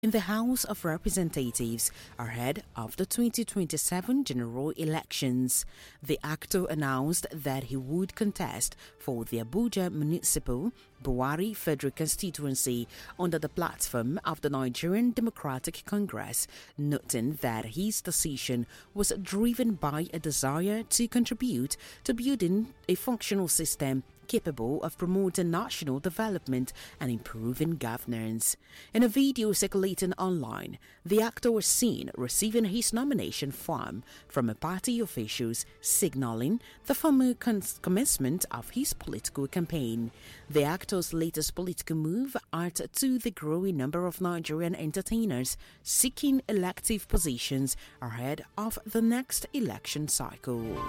in the House of Representatives ahead of the 2027 general elections. The actor announced that he would contest for the Abuja Municipal Buhari Federal Constituency under the platform of the Nigerian Democratic Congress, noting that his decision was driven by a desire to contribute to building a functional system capable of promoting national development and improving governance. In a video circulating online, the actor was seen receiving his nomination form from a party officials, signaling the formal commencement of his political campaign. The actor's latest political move adds to the growing number of Nigerian entertainers seeking elective positions ahead of the next election cycle.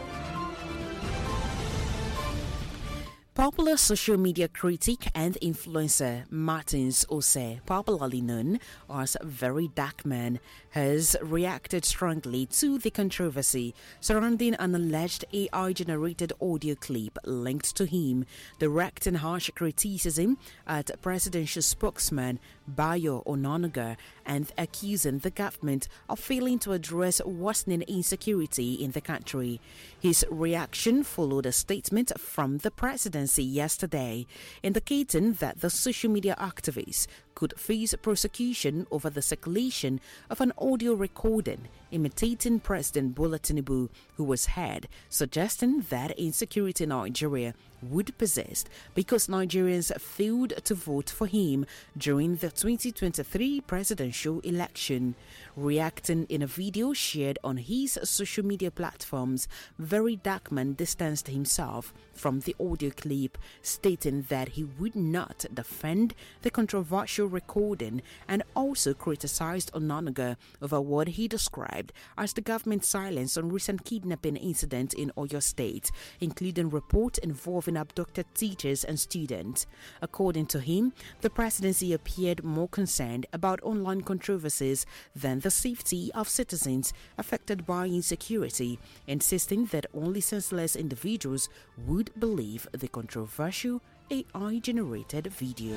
Popular social media critic and influencer Martins Ose, popularly known as Very Dark Man, has reacted strongly to the controversy surrounding an alleged AI-generated audio clip linked to him, directing harsh criticism at presidential spokesman Bayo Onanuga and accusing the government of failing to address worsening insecurity in the country. His reaction followed a statement from the presidency yesterday, indicating that the social media activist could face prosecution over the circulation of an audio recording imitating President Bola Tinubu, who was heard, suggesting that insecurity in Nigeria would persist because Nigerians failed to vote for him during the 2023 presidential election. Reacting in a video shared on his social media platforms, Very Dark Man distanced himself from the audio clip, stating that he would not defend the controversial recording and also criticized Onanuga over what he described as the government's silence on recent kidnapping incidents in Oyo State, including reports involving abducted teachers and students. According to him, the presidency appeared more concerned about online controversies than the safety of citizens affected by insecurity, insisting that only senseless individuals would believe the controversial AI-generated video.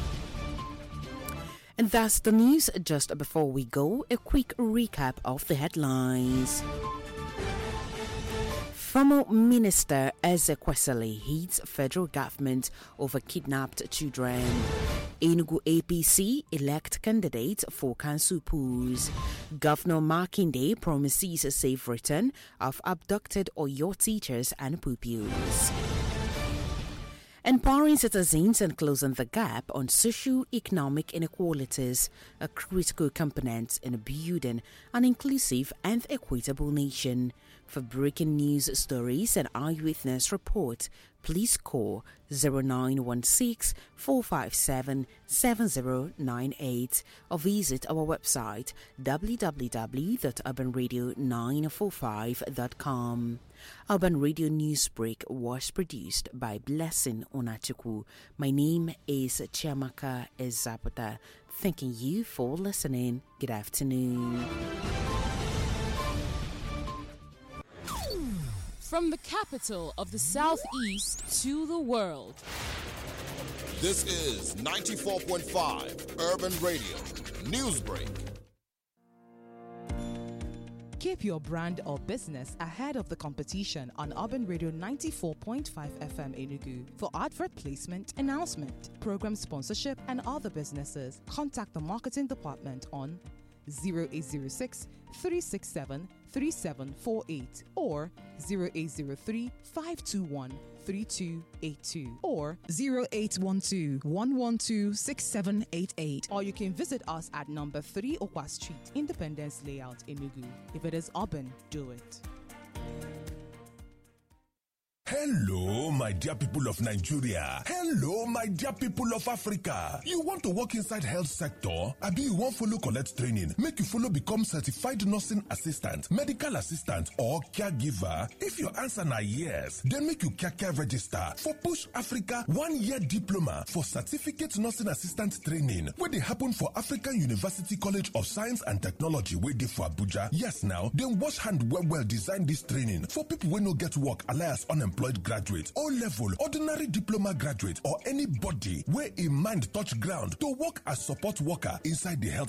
And that's the news. Just before we go, a quick recap of the headlines. Former Minister Eze Kwesili hits federal government over kidnapped children. Enugu APC elect candidate for council polls. Governor Makinde promises a safe return of abducted Oyo teachers and pupils. Empowering citizens and closing the gap on socio-economic inequalities, a critical component in building an inclusive and equitable nation. For breaking news stories and eyewitness report, please call 0916 457 7098 or visit our website www.urbanradio945.com. Urban Radio Newsbreak was produced by Blessing Onachukwu. My name is Chiamaka Ezapota. Thanking you for listening. Good afternoon. From the capital of the Southeast to the world. This is 94.5 Urban Radio Newsbreak. Keep your brand or business ahead of the competition on Urban Radio 94.5 FM Enugu. For advert placement, announcement, program sponsorship, and other businesses, contact the marketing department on 0806 367 3748 or 0803 521 3282 or 0812 112 6788, or you can visit us at number 3 Okwa Street, Independence Layout, Enugu. If it is urban, do it. Hello, my dear people of Nigeria. Hello, my dear people of Africa. You want to work inside health sector? Abi you want follow collect training? Make you follow become certified nursing assistant, medical assistant, or caregiver? If your answer na yes, then make you care register for Push Africa 1-year diploma for certificate nursing assistant training, where they happen for African University College of Science and Technology, where they for Abuja. Yes, now, then wash hand well design this training for people who no get work, alias unemployed graduate, O-level, ordinary diploma graduate, or anybody where a mind touch ground to work as support worker inside the health